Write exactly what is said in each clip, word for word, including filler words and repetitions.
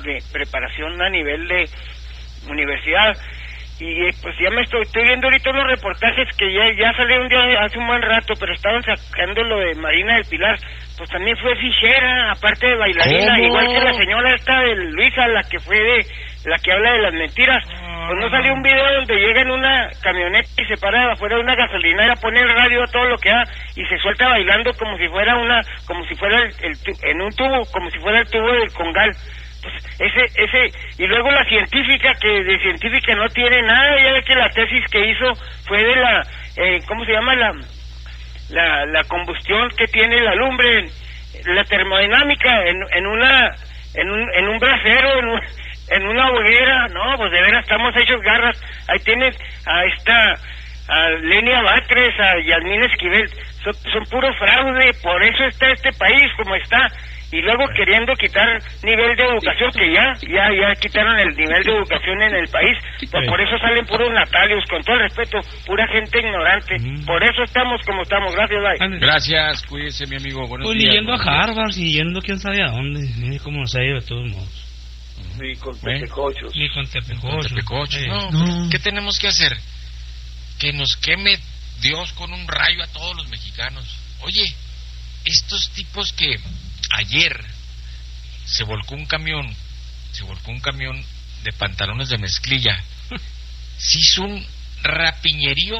de preparación a nivel de universidad. Y pues ya me estoy, estoy viendo ahorita unos reportajes que ya, ya salieron ya hace un buen rato, pero estaban sacando lo de Marina del Pilar. Pues también fue fichera, aparte de bailarina, ¿Cómo? igual que la señora esta de Luisa, la que fue de, la que habla de las mentiras. Pues no salió un video donde llega en una camioneta y se para afuera de una gasolinera, pone el radio a todo lo que da y se suelta bailando como si fuera una, como si fuera el, el, en un tubo, como si fuera el tubo del Congal. Pues ese, ese, y luego la científica, que de científica no tiene nada, ya ve que la tesis que hizo fue de la, eh, ¿cómo se llama? La, la, la combustión que tiene la lumbre, la termodinámica en, en una, en un, en un brasero, en un, en una hoguera. No, pues de veras estamos hechos garras. Ahí tienes a esta, a Lenia Batres, a Yasmín Esquivel, son, son puro fraude, por eso está este país como está. Y luego queriendo quitar nivel de educación, que ya, ya, ya quitaron el nivel de educación en el país, pues por eso salen puros natalios, con todo el respeto, pura gente ignorante, mm. por eso estamos como estamos. Gracias, bye. Gracias, cuídese mi amigo, buenos pues días. Ni yendo a Harvard, ni yendo quién sabe a dónde, ni cómo se ha ido de todos modos. Ni con tepecochos. Ni con tepecochos. tepecochos. Eh. No, no. ¿Qué tenemos que hacer? Que nos queme Dios con un rayo a todos los mexicanos. Oye, estos tipos que ayer se volcó un camión, se volcó un camión de pantalones de mezclilla, se hizo un rapiñerío,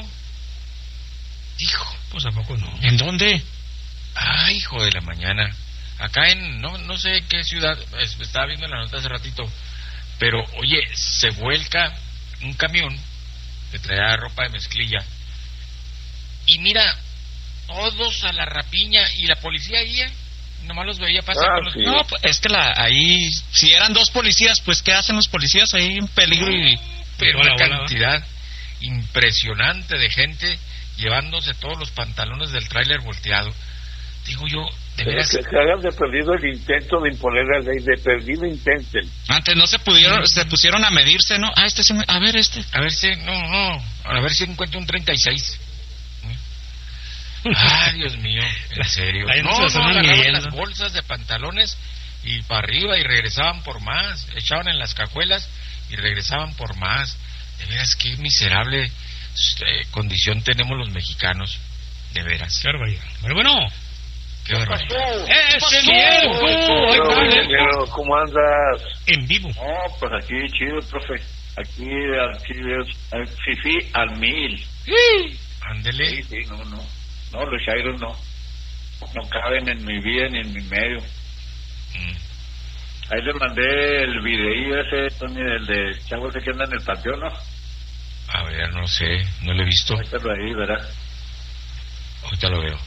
hijo, pues a poco no. ¿En dónde? Ay, hijo de la mañana, acá en, no, no sé qué ciudad, estaba viendo la nota hace ratito, pero oye, se vuelca un camión que traía ropa de mezclilla, y mira, todos a la rapiña, y la policía guía, nomás los veía pasar ah, con los... sí. No, pues es que la, ahí, si eran dos policías, pues ¿qué hacen los policías ahí en peligro? Y pero hola, una hola, cantidad hola. impresionante de gente llevándose todos los pantalones del tráiler volteado. Digo yo, de veras... Que se hagan de perdido el intento de imponer la ley, de perdido intenten. Antes no se pudieron, se pusieron a medirse, ¿no? Ah, este sí, a ver este. A ver si, no, no, a ver si encuentro un treinta y seis. Ay, Dios mío, en serio. Ahí No, no, no, se agarraban las bolsas de pantalones y para arriba y regresaban por más, echaban en las cajuelas y regresaban por más. De veras, qué miserable eh, condición tenemos los mexicanos, de veras. Qué barbaridad. Pero bueno, qué barbaridad. ¡Ese Miguel! ¿Cómo andas? En vivo. No, pues aquí chido, profe. Aquí, aquí es fifí al mil. Sí. Ándele. Sí, sí, no, no. No, los chairos no. No caben en mi vida ni en mi medio. Mm. Ahí les mandé el videío ese, Tony, del de chavo ese que anda en el panteón, ¿no? A ver, no sé, no lo he visto. Ahorita ahí, ¿verdad? Ahorita lo veo.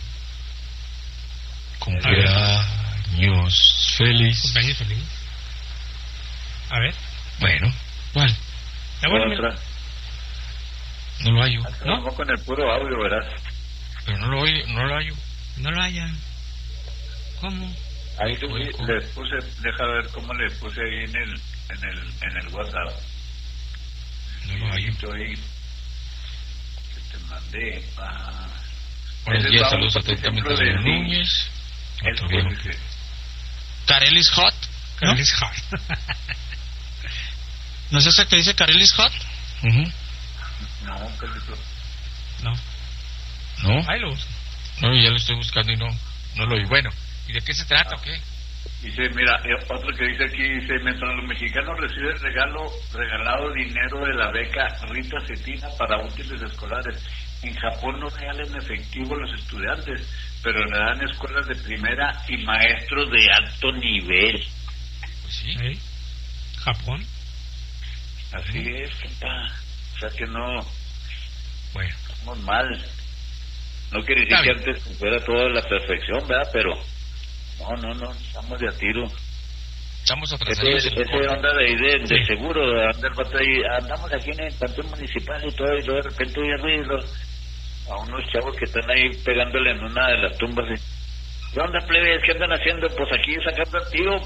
Cumpleaños feliz. Cumpleaños feliz. A ver. Bueno, ¿cuál? ¿La buena otra? No lo hallo. ¿No? No con el puro audio, ¿verdad? Pero no lo oye, no lo hallo. No lo haya. ¿Cómo? Ahí sí, les puse, deja ver cómo les puse ahí en el, en el, en el WhatsApp. No lo hallo. Ahí, que te mandé. Ah, buenos días, saludos atentamente de Núñez. Carelis Hot. ¿No? Carelis Hot. ¿No es ese que dice Carelis Hot? Uh-huh. No, Carlitos. No. ¿No? Ahí lo uso. No, ya lo estoy buscando y no, no lo oí. Bueno, ¿y de qué se trata o qué? Dice, mira, otro que dice aquí, dice, mientras los mexicanos reciben regalo, regalado dinero de la beca Rita Cetina para útiles escolares, en Japón no regalan efectivo a los estudiantes, pero le dan escuelas de primera y maestros de alto nivel. Pues sí. ¿Eh? ¿Japón? Así ¿Sí? es, compa. O sea que no... Bueno. Estamos mal. No quiere decir que antes fuera toda la perfección, ¿verdad? Pero no, no, no, estamos de a tiro. Estamos atrasados. Ese, ese onda de, de, de sí. seguro, andar, andamos aquí en el panteón municipal y todo, y luego de repente oye ruido a unos chavos que están ahí pegándole en una de las tumbas. ¿Qué onda, plebes? ¿Qué andan haciendo? Pues aquí sacando el tiro.